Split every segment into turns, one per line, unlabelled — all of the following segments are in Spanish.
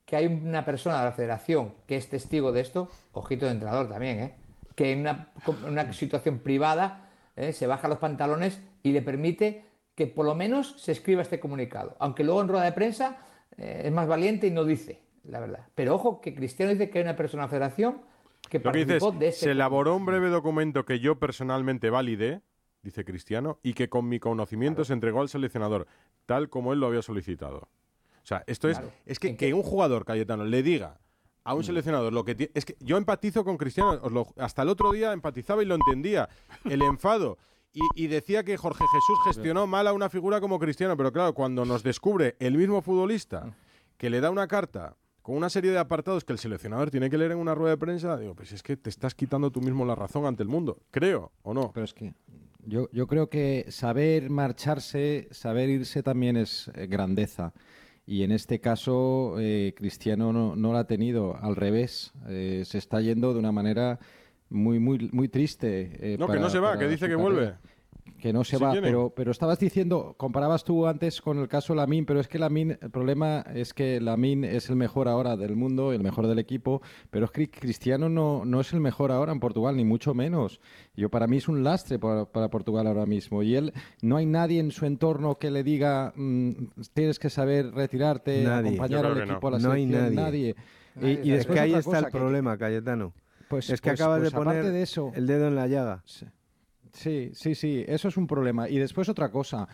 que hay una persona de la federación que es testigo de esto, ojito de entrenador también, que en una situación privada se baja los pantalones y le permite que por lo menos se escriba este comunicado. Aunque luego en rueda de prensa es más valiente y no dice la verdad. Pero ojo que Cristiano dice que hay una persona de la federación que
Lo que dice
participó
es,
de
se
este
elaboró un
comunicado.
breve documento que yo personalmente validé, dice Cristiano, y que con mi conocimiento
Claro,
se entregó al seleccionador, tal como él lo había solicitado. O sea, esto
claro.
es
¿En
que un
qué?
jugador, Cayetano, le diga a un seleccionador lo que tiene... Es que yo empatizo con Cristiano, hasta el otro día empatizaba y lo entendía, el enfado. Y decía que Jorge Jesús gestionó mal a una figura como Cristiano, pero claro, cuando nos descubre el mismo futbolista que le da una carta con una serie de apartados que el seleccionador tiene que leer en una rueda de prensa, digo, pues es que te estás quitando tú mismo la razón ante el mundo, creo, ¿o no?
Pero es que yo creo que saber marcharse, saber irse también es grandeza. Y en este caso, Cristiano no la ha tenido. Al revés, se está yendo de una manera muy triste
No, que no se va, que
para
dice
su
que
carrera.
vuelve.
Que no se
Si
va,
quieren.
pero estabas diciendo, comparabas tú antes con el caso Lamine, pero es que Lamine, el problema es que Lamine es el mejor ahora del mundo, el mejor del equipo, pero es que Cristiano no es el mejor ahora en Portugal, ni mucho menos. Para mí es un lastre para Portugal ahora mismo. Y él, no hay nadie en su entorno que le diga, tienes que saber retirarte,
Nadie.
Yo
acompañar
creo
al
que no.
equipo a la
No hay
selección,
nadie.
nadie.
Nadie
Y
sabe
Es que
después
ahí
otra
está el
cosa,
problema, Cayetano. Es que acabas de
aparte
poner
de eso,
el dedo en la llaga.
sí, eso es un problema. Y después otra cosa,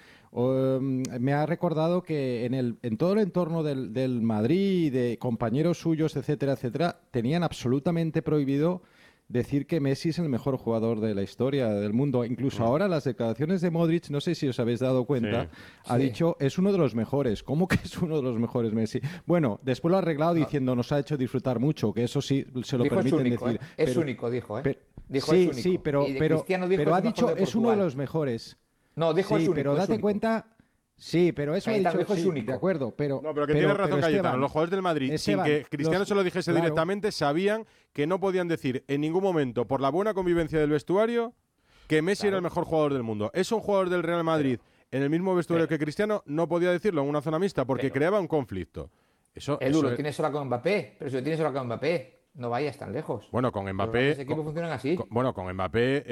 me ha recordado que en todo el entorno del Madrid, de compañeros suyos, etcétera, etcétera, tenían absolutamente prohibido decir que Messi es el mejor jugador de la historia del mundo. Incluso ahora las declaraciones de Modric, no sé si os habéis dado cuenta,
Sí.
ha
Sí.
dicho es uno de los mejores. ¿Cómo que es uno de los mejores Messi? Bueno, después lo ha arreglado
No,
diciendo nos ha hecho disfrutar mucho, que eso sí se lo
dijo es
permiten
único,
decir.
Es único, dijo,
Pe-
Dijo es
sí, sí,
único. Y de Cristiano dijo
pero
es
ha
el mejor
dicho
de
es uno de
Portugal.
los mejores.
No, dijo es
Sí,
único,
pero
es
date
único.
cuenta. Sí, pero eso ha
Cayetano
dicho.
dijo es
Sí, de
único.
acuerdo,
No, pero que tiene razón
pero
Cayetano.
Esteban,
Los jugadores del Madrid, sin
Esteban,
que Cristiano se lo dijese
claro,
directamente, sabían que no podían decir en ningún momento, por la buena convivencia del vestuario, que Messi era el
Claro.
mejor jugador del mundo. Es un jugador del Real Madrid en el mismo vestuario
Pero,
que Cristiano, no podía decirlo en una zona mixta porque
pero
creaba un conflicto.
Edu,
Eso
lo
es.
tienes ahora con Mbappé, pero si lo tienes ahora con Mbappé, no vayas tan lejos.
Bueno, con
Los grandes
Mbappé,
equipos funcionan así.
con Mbappé,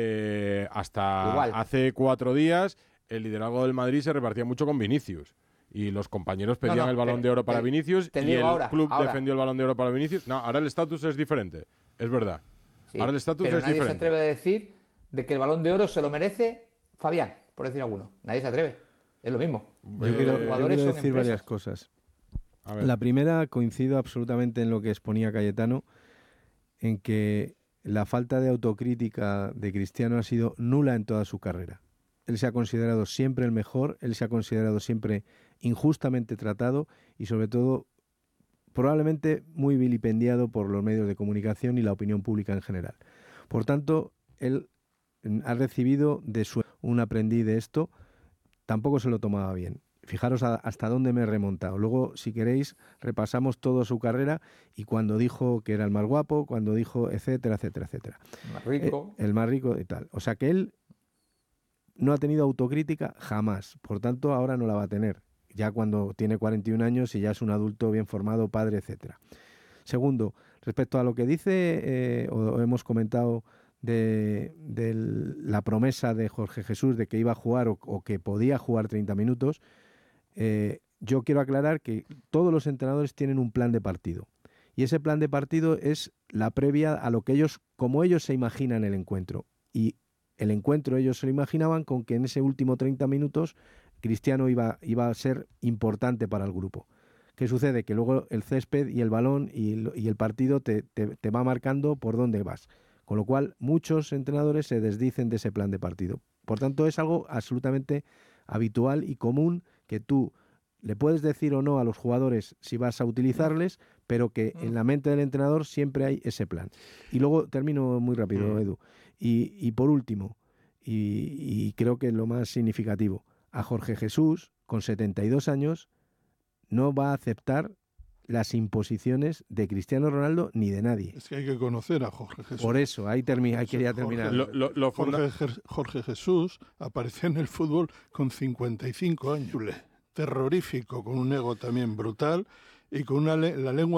hasta
Igual.
hace 4 días, el liderazgo del Madrid se repartía mucho con Vinicius. Y los compañeros
No,
pedían el
no,
Balón de Oro para Vinicius
te
y
digo
el
ahora,
club
ahora.
defendió el Balón de Oro para Vinicius. No, ahora el estatus es diferente. Es verdad.
Sí,
Ahora el estatus
pero
es
nadie se
diferente.
atreve a decir de que el Balón de Oro se lo merece Fabián, por decir alguno. Nadie se atreve. Es lo mismo.
Yo
Porque los
quiero
jugadores son
decir varias
empresas.
cosas.
A ver.
La primera, coincido absolutamente en lo que exponía Cayetano, en que la falta de autocrítica de Cristiano ha sido nula en toda su carrera. Él se ha considerado siempre el mejor, él se ha considerado siempre injustamente tratado y sobre todo probablemente muy vilipendiado por los medios de comunicación y la opinión pública en general. Por tanto, él ha recibido un aprendiz de esto, tampoco se lo tomaba bien. Fijaros hasta dónde me he remontado. Luego, si queréis, repasamos toda su carrera y cuando dijo que era el más guapo, cuando dijo etcétera, etcétera, etcétera.
Más rico.
El más rico y tal. O sea que él no ha tenido autocrítica jamás. Por tanto, ahora no la va a tener. Ya cuando tiene 41 años y ya es un adulto bien formado, padre, etcétera. Segundo, respecto a lo que dice o hemos comentado de la promesa de Jorge Jesús de que iba a jugar o que podía jugar 30 minutos, yo quiero aclarar que todos los entrenadores tienen un plan de partido. Y ese plan de partido es la previa a lo que ellos, como ellos se imaginan el encuentro. Y el encuentro ellos se lo imaginaban con que en ese último 30 minutos Cristiano iba a ser importante para el grupo. ¿Qué sucede? Que luego el césped y el balón y el partido te va marcando por dónde vas. Con lo cual, muchos entrenadores se desdicen de ese plan de partido. Por tanto, es algo absolutamente habitual y común que tú le puedes decir o no a los jugadores si vas a utilizarles, pero que en la mente del entrenador siempre hay ese plan. Y luego termino muy rápido, Edu. Y por último, y creo que lo más significativo, a Jorge Jesús, con 72 años, no va a aceptar las imposiciones de Cristiano Ronaldo ni de nadie.
Es que hay que conocer a Jorge Jesús.
Por eso, ahí quería terminar.
Jorge Jesús apareció en el fútbol con 55 años. Terrorífico, con un ego también brutal y con la lengua